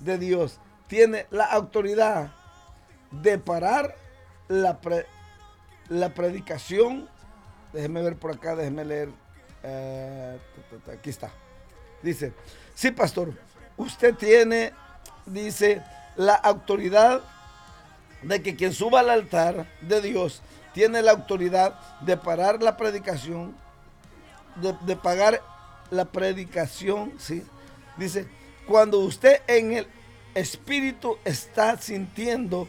de Dios tiene la autoridad de parar la predicación. Déjeme ver por acá, déjeme leer. Aquí está. Dice, sí, pastor, usted tiene, dice, la autoridad de que quien suba al altar de Dios tiene la autoridad de parar la predicación, de pagar la predicación, ¿sí? Dice, cuando usted en el espíritu está sintiendo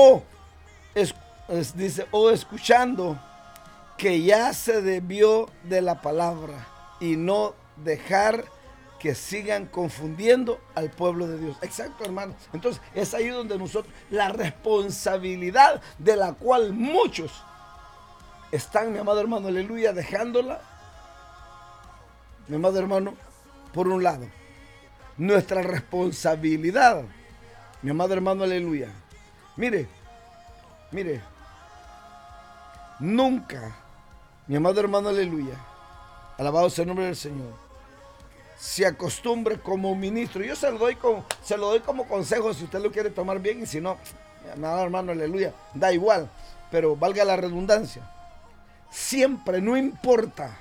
dice, o escuchando que ya se desvió de la palabra y no dejar que sigan confundiendo al pueblo de Dios. Exacto, hermano. Entonces es ahí donde nosotros, la responsabilidad de la cual muchos están, mi amado hermano, aleluya, dejándola, mi amado hermano, por un lado. Nuestra responsabilidad, mi amado hermano, aleluya. Mire, nunca, mi amado hermano, aleluya, alabado sea el nombre del Señor, se acostumbre como ministro. Yo se lo doy como consejo si usted lo quiere tomar bien, y si no, mi amado hermano, aleluya, da igual, pero valga la redundancia. Siempre, no importa,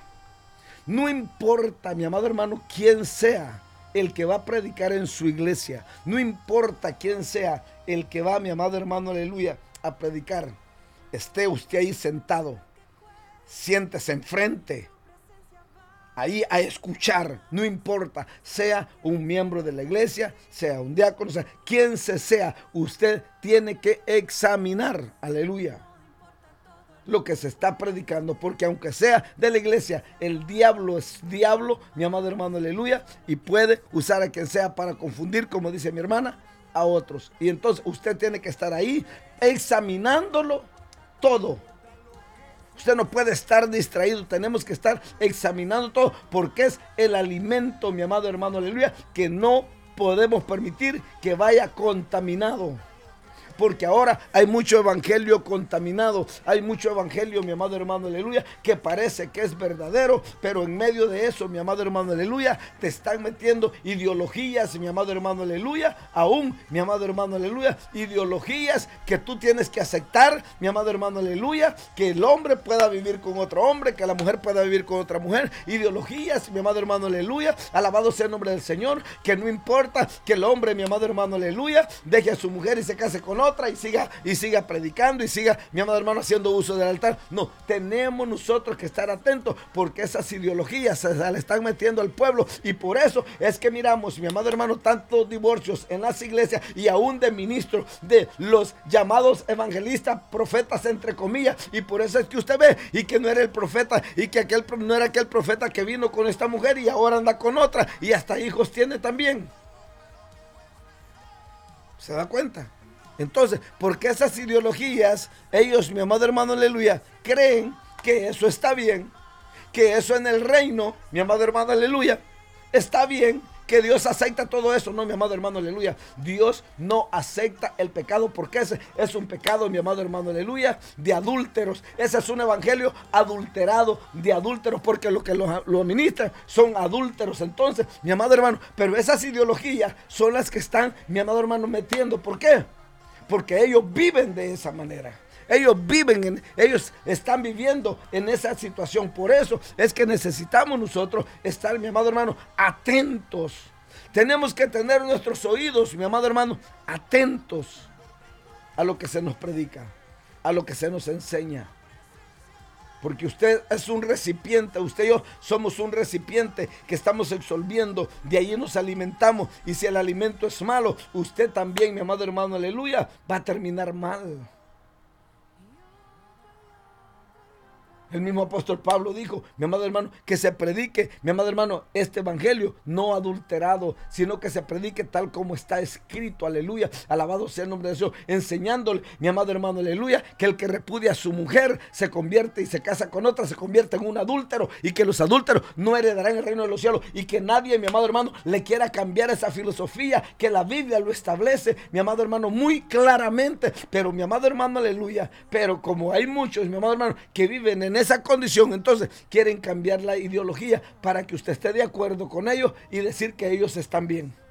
mi amado hermano, quién sea el que va a predicar en su iglesia, no importa quién sea el que va, mi amado hermano, aleluya, a predicar. Esté usted ahí sentado, siéntese enfrente, ahí a escuchar, no importa, sea un miembro de la iglesia, sea un diácono, sea quien sea, usted tiene que examinar, aleluya, lo que se está predicando, porque aunque sea de la iglesia, el diablo es diablo, mi amado hermano, aleluya, y puede usar a quien sea para confundir, como dice mi hermana, a otros. Y entonces usted tiene que estar ahí examinándolo todo. Usted no puede estar distraído, tenemos que estar examinando todo, porque es el alimento, mi amado hermano, aleluya, que no podemos permitir que vaya contaminado. Porque ahora hay mucho evangelio contaminado, hay mucho evangelio, mi amado hermano, aleluya, que parece que es verdadero, pero en medio de eso, mi amado hermano, aleluya, te están metiendo ideologías, mi amado hermano, aleluya, aún, mi amado hermano, aleluya, ideologías que tú tienes que aceptar, mi amado hermano, aleluya, que el hombre pueda vivir con otro hombre, que la mujer pueda vivir con otra mujer, ideologías, mi amado hermano, aleluya, alabado sea el nombre del Señor, que no importa que el hombre, mi amado hermano, aleluya, deje a su mujer y se case con otra y siga predicando y siga, mi amado hermano, haciendo uso del altar. No, tenemos nosotros que estar atentos, porque esas ideologías se le están metiendo al pueblo, y por eso es que miramos, mi amado hermano, tantos divorcios en las iglesias y aún de ministros, de los llamados evangelistas, profetas entre comillas, y por eso es que usted ve y que no era el profeta, y que no era aquel profeta que vino con esta mujer y ahora anda con otra y hasta hijos tiene también. ¿Se da cuenta? Entonces, porque esas ideologías, ellos, mi amado hermano, aleluya, creen que eso está bien, que eso en el reino, mi amado hermano, aleluya, está bien, que Dios acepta todo eso. No, mi amado hermano, aleluya, Dios no acepta el pecado, porque ese es un pecado, mi amado hermano, aleluya, de adúlteros. Ese es un evangelio adulterado de adúlteros, porque lo que lo ministran son adúlteros. Entonces, mi amado hermano, pero esas ideologías son las que están, mi amado hermano, metiendo. ¿Por qué? Porque ellos viven de esa manera. Ellos están viviendo en esa situación. Por eso es que necesitamos nosotros estar, mi amado hermano, atentos. Tenemos que tener nuestros oídos, mi amado hermano, atentos a lo que se nos predica, a lo que se nos enseña. Porque usted es un recipiente, usted y yo somos un recipiente que estamos absorbiendo, de ahí nos alimentamos. Y si el alimento es malo, usted también, mi amado hermano, aleluya, va a terminar mal. El mismo apóstol Pablo dijo, mi amado hermano, que se predique, mi amado hermano, este evangelio no adulterado, sino que se predique tal como está escrito, aleluya, alabado sea el nombre de Dios, enseñándole, mi amado hermano, aleluya, que el que repudia a su mujer se convierte y se casa con otra, se convierte en un adúltero, y que los adúlteros no heredarán el reino de los cielos, y que nadie, mi amado hermano, le quiera cambiar esa filosofía, que la Biblia lo establece, mi amado hermano, muy claramente. Pero mi amado hermano, aleluya, pero como hay muchos, mi amado hermano, que viven en esa condición, entonces quieren cambiar la ideología para que usted esté de acuerdo con ellos y decir que ellos están bien.